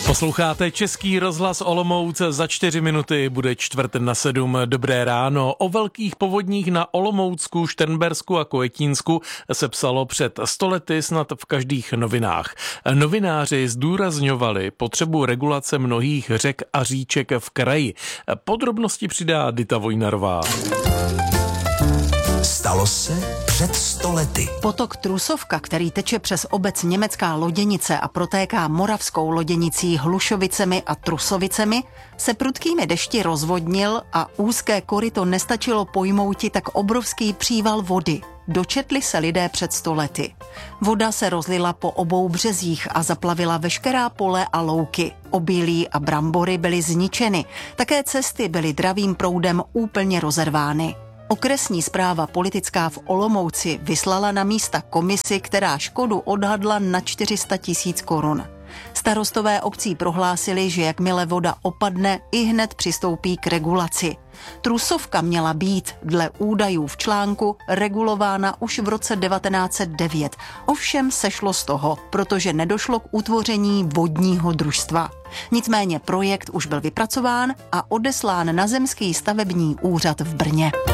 Posloucháte Český rozhlas Olomouc, za 4 minuty bude 6:45. Dobré ráno. O velkých povodních na Olomoucku, Šternbersku a Kojetínsku se psalo před 100 lety snad v každých novinách. Novináři zdůrazňovali potřebu regulace mnohých řek a říček v kraji. Podrobnosti přidá Dita Vojnarová. Stalo se před 100 lety. Potok Trusovka, který teče přes obec Německá Loděnice a protéká moravskou Loděnicí Hlušovicemi a Trusovicemi, se prudkými dešti rozvodnil a úzké koryto nestačilo pojmouti tak obrovský příval vody. Dočetli se lidé před 100 lety. Voda se rozlila po obou březích a zaplavila veškerá pole a louky. Obilí a brambory byly zničeny. Také cesty byly dravým proudem úplně rozervány. Okresní správa politická v Olomouci vyslala na místa komisi, která škodu odhadla na 400 000 korun. Starostové obcí prohlásili, že jakmile voda opadne, ihned přistoupí k regulaci. Trusovka měla být, dle údajů v článku, regulována už v roce 1909. Ovšem sešlo z toho, protože nedošlo k utvoření vodního družstva. Nicméně projekt už byl vypracován a odeslán na Zemský stavební úřad v Brně.